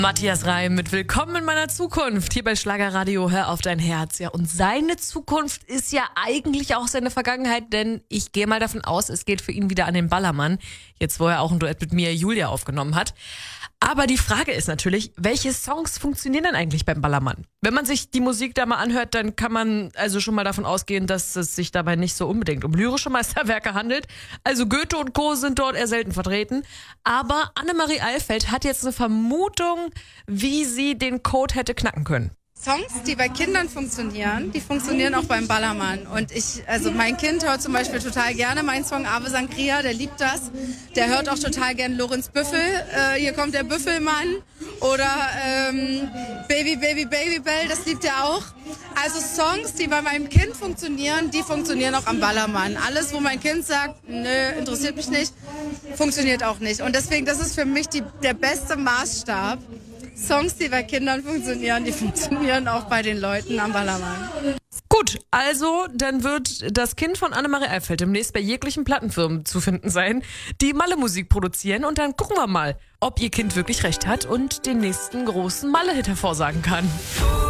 Matthias Reim mit Willkommen in meiner Zukunft hier bei Schlagerradio. Hör auf dein Herz. Ja, und seine Zukunft ist ja eigentlich auch seine Vergangenheit, denn ich gehe mal davon aus, es geht für ihn wieder an den Ballermann, jetzt wo er auch ein Duett mit Mia Julia aufgenommen hat. Aber die Frage ist natürlich, welche Songs funktionieren denn eigentlich beim Ballermann? Wenn man sich die Musik da mal anhört, dann kann man also schon mal davon ausgehen, dass es sich dabei nicht so unbedingt um lyrische Meisterwerke handelt. Also Goethe und Co. sind dort eher selten vertreten. Aber Annemarie Alfeld hat jetzt eine Vermutung, wie sie den Code hätte knacken können. Songs, die bei Kindern funktionieren, die funktionieren auch beim Ballermann. Und mein Kind hört zum Beispiel total gerne meinen Song Ave Sangria, der liebt das. Der hört auch total gerne Lorenz Büffel, hier kommt der Büffelmann. Oder Baby, Baby, Baby Bell, das liebt er auch. Also Songs, die bei meinem Kind funktionieren, die funktionieren auch am Ballermann. Alles, wo mein Kind sagt, nö, interessiert mich nicht, funktioniert auch nicht. Und deswegen, das ist für mich der beste Maßstab. Songs, die bei Kindern funktionieren, die funktionieren auch bei den Leuten am Ballermann. Gut, also dann wird das Kind von Annemarie Alfeld demnächst bei jeglichen Plattenfirmen zu finden sein, die Malle-Musik produzieren, und dann gucken wir mal, ob ihr Kind wirklich recht hat und den nächsten großen Malle-Hit hervorsagen kann.